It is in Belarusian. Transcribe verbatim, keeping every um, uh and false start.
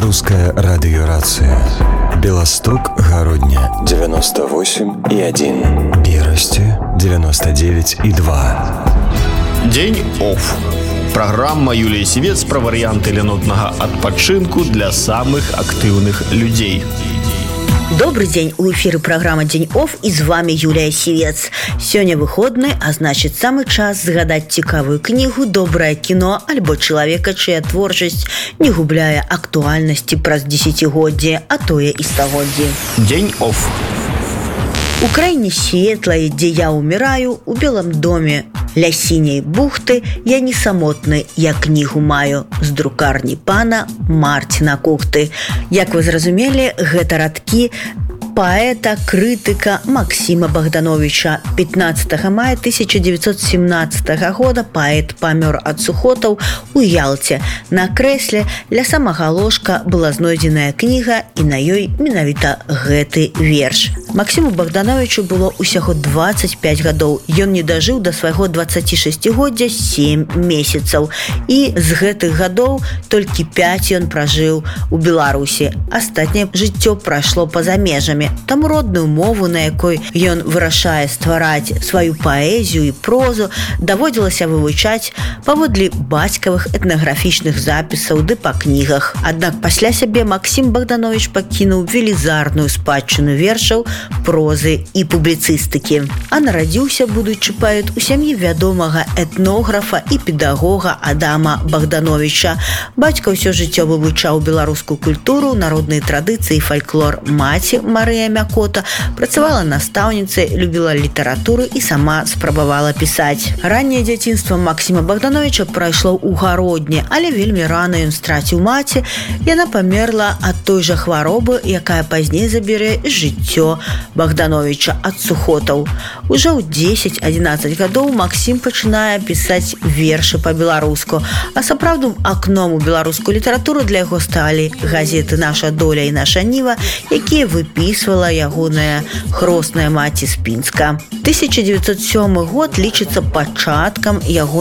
Белорусская радиорация. Белосток, Городня девяносто восемь и один. Бирости девяносто девять и два. День офф. Программа Юлии Сивец про варианты ленотного отпочинку для самых активных людей. Добрый день, у эфиры программа «День офф» и с вами Юлия Сивец. Сегодня выходный, а значит самый час згадать цікавую книгу, доброе кино альбо человека, чья творчесть не губляя актуальности праз десятигоддзі, а тое и стагоддзі. День офф. У краіне светлай, дзе я умираю, у белом доме ля сіняй бухты я не самотны, я кнігу маю з друкарні пана Марціна Кухты. Як вы зразумелі, гэта радкі паэта, крытыка Максима Богдановича. пятнадцатого мая тысяча девятьсот семнадцатого года паэт памёр ад сухотаў у Ялце. На крэсле ля самага ложка была знойдзеная кніга, і на ёй менавіта гэты верш. Максиму Богдановичу было усяго двадцать пять гадоў. Ён не дажыў да свайго дваццацішасцігоддзя сем месяцаў. І з гэтых гадоў толькі пять ён пражыў у Беларусі. Астатняе жыццё прайшло па-за межамі. Таму родную мову, на якой ён вырашае ствараць сваю паэзію і прозу, даводзілася вывучаць паводле бацькавых этнаграфічных запісаў ды па кнігах. Аднак пасля сябе Максим Богданович пакінуў велізарную спадчыну вершаў, прозы і публіцыстыкі. А нарадзіўся, будучы паэт, у сям'і вядомага этнографа і педагога Адама Богдановича. Бацька ўсё жыццё вывучаў беларускую культуру, народныя традыцыі і фальклор. Маці Марыя Мякота працавала настаўніцай, любіла літаратуру і сама спрабавала пісаць. Ранняе дзяцінства Максима Богдановича прайшло ў Гародні, але вельмі рана ён страціў маці. Яна памерла ад той жа хваробы, якая пазней забярэ жыццё Богдановича ад сухотаў. Ужо ў дзесяць-адзінаццаць гадоў Максим пачынае пісаць вершы па-беларуску, а сапраўдным акном у беларускую літаратуру для яго сталі газеты «Наша доля» і «Наша ніва», якія выпісвала ягоная хросная маці з Пінска. тысяча девятьсот сёмы год лічыцца пачаткам яго